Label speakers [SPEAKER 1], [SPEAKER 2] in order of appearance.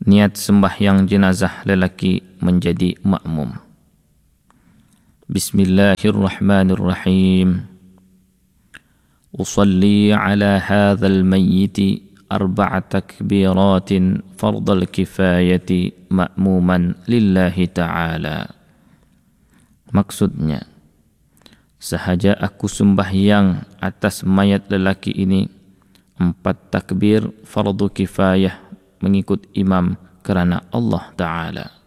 [SPEAKER 1] niat sembahyang jenazah lelaki menjadi makmum. Bismillahirrahmanirrahim. Usalli ala hadzal mayyiti arba'a takbiratin fardal kifayati ma'muman lillahi ta'ala. Maksudnya, sahaja aku sembahyang atas mayat lelaki ini 4 takbir fardu kifayah mengikut imam kerana Allah Ta'ala.